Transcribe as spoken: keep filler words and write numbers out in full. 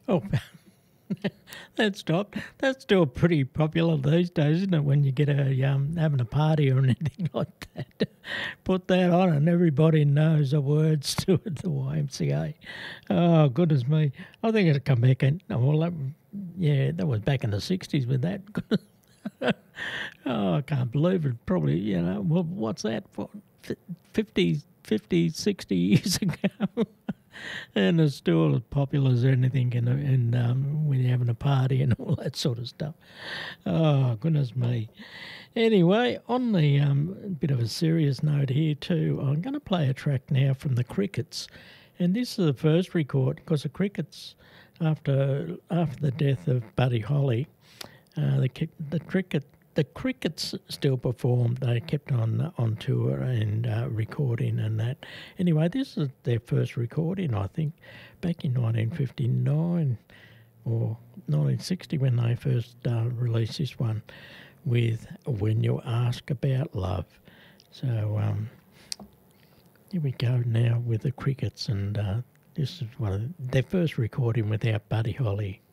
Oh, that's not. That's still pretty popular these days, isn't it? When you get a um, having a party or anything like that, put that on, and everybody knows the words to it. The Y M C A. Oh goodness me! I think it'll come back in. Oh, well, that, yeah, that was back in the sixties with that. Oh, I can't believe it. Probably, you know, well, what's that for? fifty, fifty, sixty years ago. And it's still as popular as anything in, in um, when you're having a party and all that sort of stuff. Oh, goodness me. Anyway, on the um, bit of a serious note here too, I'm going to play a track now from the Crickets. And this is the first record, because the Crickets, after after the death of Buddy Holly, uh, the, the Cricket the Crickets still performed. They kept on on tour and uh, recording and that. Anyway, this is their first recording, I think, back in nineteen fifty-nine or nineteen sixty when they first uh, released this one with When You Ask About Love. So um, here we go now with the Crickets, and uh, this is one of their first recording without Buddy Holly.